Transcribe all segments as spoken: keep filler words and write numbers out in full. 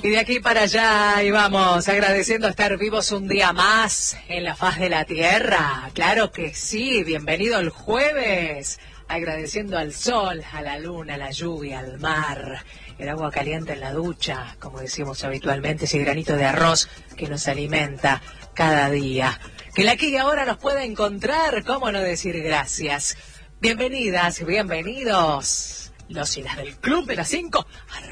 Y de aquí para allá, y vamos, agradeciendo estar vivos un día más en la faz de la tierra. Claro que sí, bienvenido el jueves. Agradeciendo al sol, a la luna, a la lluvia, al mar, el agua caliente en la ducha, como decimos habitualmente, ese granito de arroz que nos alimenta cada día. Que la aquí y ahora nos pueda encontrar, cómo no decir gracias. Bienvenidas, bienvenidos, los y las del Club de las Cinco.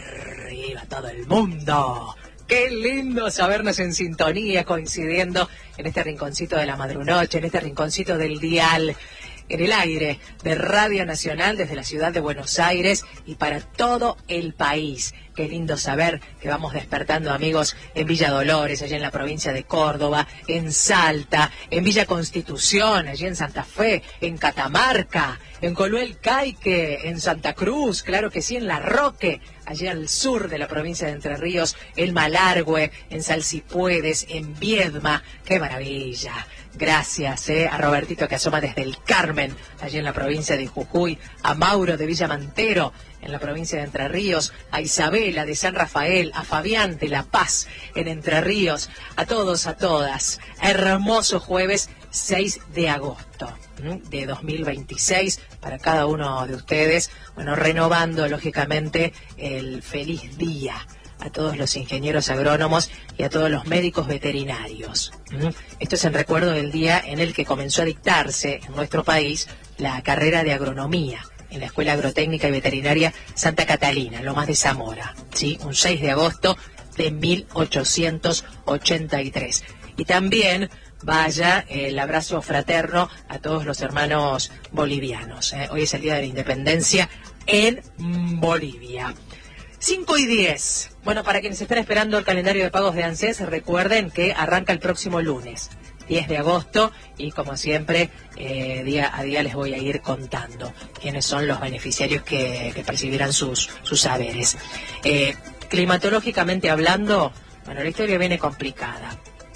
Arriba todo el mundo. Qué lindo sabernos en sintonía, coincidiendo en este rinconcito de la madrunoche, en este rinconcito del dial, en el aire de Radio Nacional desde la ciudad de Buenos Aires y para todo el país. Qué lindo saber que vamos despertando amigos en Villa Dolores, allá en la provincia de Córdoba, en Salta, en Villa Constitución, allí en Santa Fe, en Catamarca, en Coluel Caique, en Santa Cruz, claro que sí, en La Roque, allí al sur de la provincia de Entre Ríos, en Malargüe, en Salsipuedes, en Viedma. ¡Qué maravilla! Gracias eh, a Robertito que asoma desde el Carmen, allí en la provincia de Jujuy, a Mauro de Villa Mantero, en la provincia de Entre Ríos, a Isabela de San Rafael, a Fabián de La Paz, en Entre Ríos, a todos, a todas. Hermoso jueves seis de agosto de dos mil veintiséis para cada uno de ustedes. Bueno, renovando lógicamente el feliz día a todos los ingenieros agrónomos y a todos los médicos veterinarios. Esto es en recuerdo del día en el que comenzó a dictarse en nuestro país la carrera de agronomía en la Escuela Agrotécnica y Veterinaria Santa Catalina, Lomas de Zamora, ¿sí? Un seis de agosto de mil ochocientos ochenta y tres. Y también vaya el abrazo fraterno a todos los hermanos bolivianos. ¿eh? Hoy es el Día de la Independencia en Bolivia. cinco y diez. Bueno, para quienes están esperando el calendario de pagos de ANSES, recuerden que arranca el próximo lunes, diez de agosto, y como siempre, eh, día a día les voy a ir contando quiénes son los beneficiarios que, que percibirán sus, sus saberes. Eh, climatológicamente hablando, bueno, la historia viene complicada.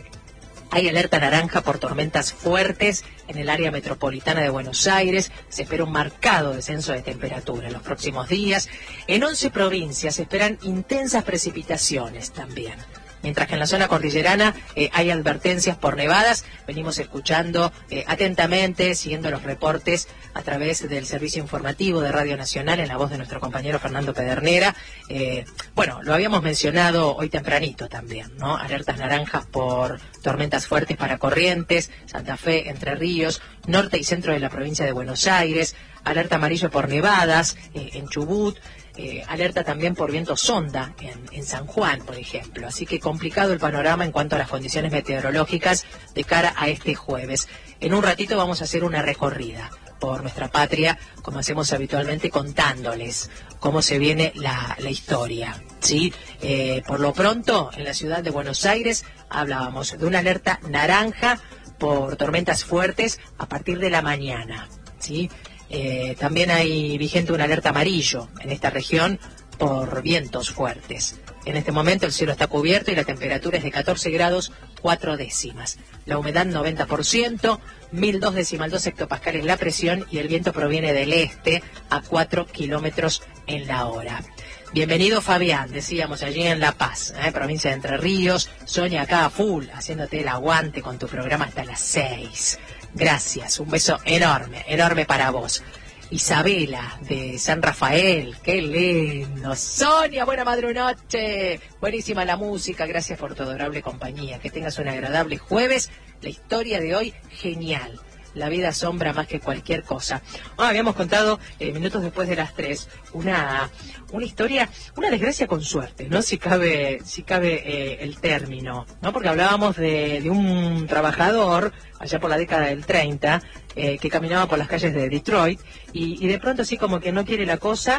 Hay alerta naranja por tormentas fuertes en el área metropolitana de Buenos Aires. Se espera un marcado descenso de temperatura en los próximos días. En once provincias se esperan intensas precipitaciones también. Mientras que en la zona cordillerana eh, hay advertencias por nevadas. Venimos escuchando eh, atentamente, siguiendo los reportes a través del servicio informativo de Radio Nacional en la voz de nuestro compañero Fernando Pedernera. Eh, bueno, lo habíamos mencionado hoy tempranito también, ¿no? Alertas naranjas por tormentas fuertes para Corrientes, Santa Fe, Entre Ríos, norte y centro de la provincia de Buenos Aires. Alerta amarillo por nevadas eh, en Chubut. Eh, alerta también por viento sonda en, en San Juan, por ejemplo. Así que complicado el panorama en cuanto a las condiciones meteorológicas de cara a este jueves. En un ratito vamos a hacer una recorrida por nuestra patria, como hacemos habitualmente, contándoles cómo se viene la, la historia, ¿sí? Eh, por lo pronto, en la ciudad de Buenos Aires hablábamos de una alerta naranja por tormentas fuertes a partir de la mañana, ¿sí? Eh, también hay vigente una alerta amarillo en esta región por vientos fuertes. En este momento el cielo está cubierto y la temperatura es de catorce grados cuatro décimas. La humedad noventa por ciento, mil dos decimal dos hectopascales la presión y el viento proviene del este a cuatro kilómetros en la hora. Bienvenido Fabián, decíamos allí en La Paz, ¿eh? provincia de Entre Ríos. Sonia acá a full, haciéndote el aguante con tu programa hasta las seis. Gracias, un beso enorme, enorme para vos. Isabela de San Rafael, qué lindo. Sonia, buena madrunoche. Buenísima la música, gracias por tu adorable compañía. Que tengas un agradable jueves. La historia de hoy, genial. La vida asombra más que cualquier cosa. Ah, habíamos contado eh, minutos después de las tres una una historia, una desgracia con suerte, ¿no? Si cabe, si cabe eh, el término, ¿no? Porque hablábamos de, de un trabajador allá por la década del treinta eh, que caminaba por las calles de Detroit y, y de pronto así como que no quiere la cosa,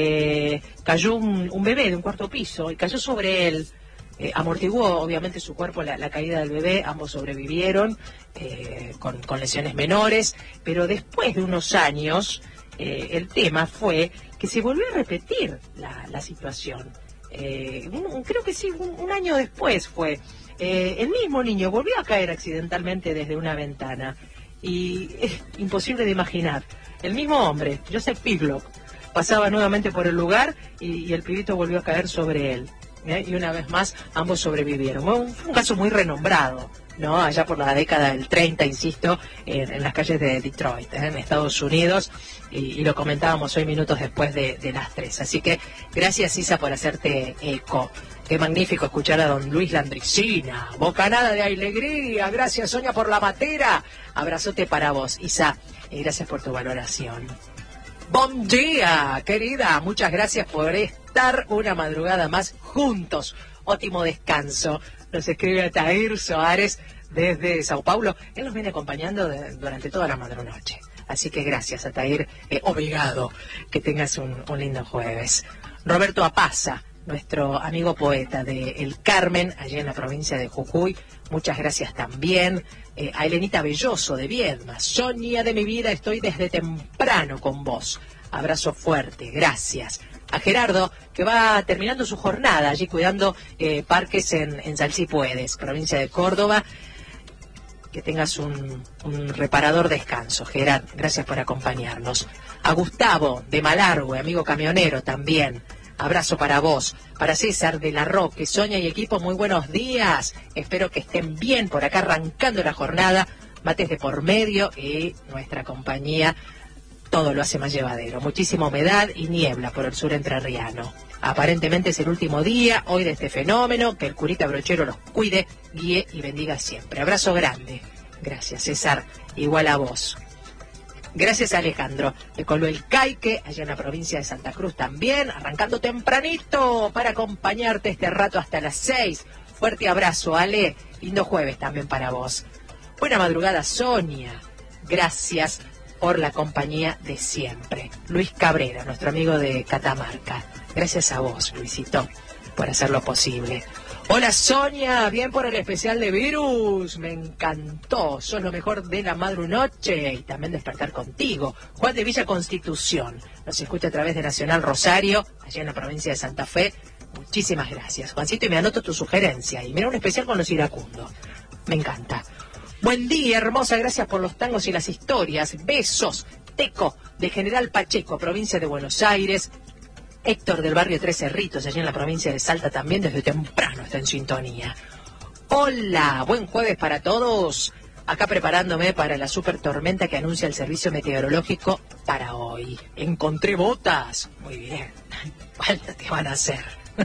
eh, cayó un, un bebé de un cuarto piso y cayó sobre él. Eh, amortiguó obviamente su cuerpo la, la caída del bebé, ambos sobrevivieron eh, con, con lesiones menores, pero después de unos años eh, el tema fue que se volvió a repetir la, la situación. Eh, un, creo que sí, un, un año después fue. Eh, el mismo niño volvió a caer accidentalmente desde una ventana y es imposible de imaginar. El mismo hombre, Joseph Piglock, pasaba nuevamente por el lugar y, y el pibito volvió a caer sobre él. ¿eh? Y una vez más, ambos sobrevivieron. Un, un caso muy renombrado, ¿no? Allá por la década del treinta, insisto, en, en las calles de Detroit, ¿eh? En Estados Unidos, y, y lo comentábamos hoy minutos después de, de las tres. Así que gracias, Isa, por hacerte eco. Qué magnífico escuchar a don Luis Landricina. Bocanada de alegría. Gracias, Sonia, por la matera. Abrazote para vos, Isa, y gracias por tu valoración. Buen día, querida. Muchas gracias por estar una madrugada más juntos. Ótimo descanso. Nos escribe Atair Soares desde Sao Paulo. Él nos viene acompañando de, durante toda la madrunoche. Así que gracias, Atair. Eh, obrigado. Que tengas un, un lindo jueves. Roberto Apaza, nuestro amigo poeta de El Carmen, allá en la provincia de Jujuy. Muchas gracias también. Eh, a Elenita Belloso de Viedma. Sonia de mi vida, estoy desde temprano con vos. Abrazo fuerte, gracias. A Gerardo, que va terminando su jornada allí cuidando eh, parques en, en Salsipuedes, provincia de Córdoba. Que tengas un, un reparador descanso, Gerard. Gracias por acompañarnos. A Gustavo de Malargüe, amigo camionero también. Abrazo para vos. Para César de la Roque, Sonia y equipo, muy buenos días. Espero que estén bien por acá arrancando la jornada. Mates de por medio y nuestra compañía todo lo hace más llevadero. Muchísima humedad y niebla por el sur entrerriano. Aparentemente es el último día hoy de este fenómeno. Que el curita brochero los cuide, guíe y bendiga siempre. Abrazo grande. Gracias, César. Igual a vos. Gracias, Alejandro, de Coló el Caique, allá en la provincia de Santa Cruz también, arrancando tempranito para acompañarte este rato hasta las seis. Fuerte abrazo, Ale. Lindo jueves también para vos. Buena madrugada, Sonia. Gracias por la compañía de siempre. Luis Cabrera, nuestro amigo de Catamarca. Gracias a vos, Luisito, por hacerlo posible. Hola, Sonia, bien por el especial de Virus, me encantó, sos lo mejor de la madrunoche y también despertar contigo. Juan de Villa Constitución, nos escucha a través de Nacional Rosario, allá en la provincia de Santa Fe. Muchísimas gracias, Juancito, y me anoto tu sugerencia. Y mira un especial con los iracundos, me encanta. Buen día, hermosa, gracias por los tangos y las historias. Besos, Teco, de General Pacheco, provincia de Buenos Aires. Héctor del barrio Tres Cerritos, allí en la provincia de Salta también, desde temprano está en sintonía. Hola, buen jueves para todos. Acá preparándome para la super tormenta que anuncia el servicio meteorológico para hoy. Encontré botas. Muy bien. Falta te van a hacer.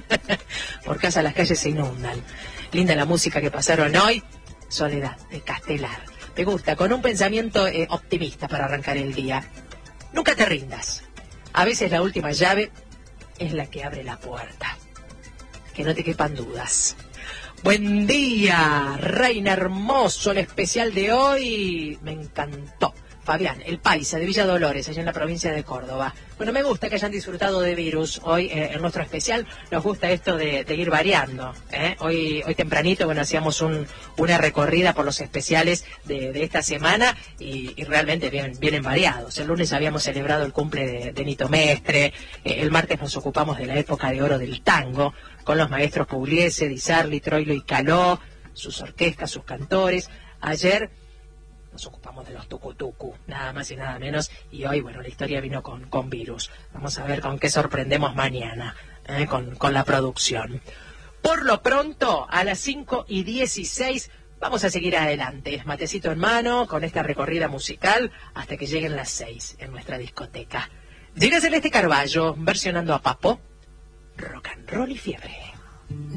Por casa las calles se inundan. Linda la música que pasaron hoy. Soledad de Castelar. Me gusta, con un pensamiento eh, optimista para arrancar el día. Nunca te rindas. A veces la última llave es la que abre la puerta. Que no te quepan dudas. Buen día, reina hermoso, el especial de hoy. Me encantó. Fabián, el paisa de Villa Dolores, allá en la provincia de Córdoba. Bueno, me gusta que hayan disfrutado de Virus hoy eh, en nuestro especial. Nos gusta esto de, de ir variando. ¿eh? Hoy hoy tempranito, bueno, hacíamos un, una recorrida por los especiales de, de esta semana y, y realmente vienen, vienen variados. El lunes habíamos celebrado el cumple de, de Nito Mestre. Eh, el martes nos ocupamos de la época de oro del tango con los maestros Pugliese, Di Sarli, Troilo y Caló, sus orquestas, sus cantores. Ayer nos ocupamos de los tucutucu, nada más y nada menos, y hoy, bueno, la historia vino con, con Virus. Vamos a ver con qué sorprendemos mañana, eh, con, con la producción. Por lo pronto, a las cinco y dieciséis, vamos a seguir adelante, matecito en mano, con esta recorrida musical, hasta que lleguen las seis en nuestra discoteca. Llega Celeste Carballo, versionando a Papo, rock and roll y fiebre.